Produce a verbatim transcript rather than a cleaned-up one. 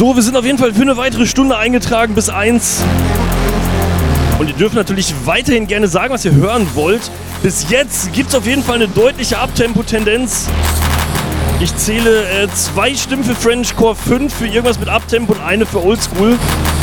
So, wir sind auf jeden Fall für eine weitere Stunde eingetragen bis eins. Und ihr dürft natürlich weiterhin gerne sagen, was ihr hören wollt. Bis jetzt gibt es auf jeden Fall eine deutliche Abtempo-Tendenz. Ich zähle äh, zwei Stimmen für Frenchcore, fünf für irgendwas mit Abtempo und eine für Oldschool.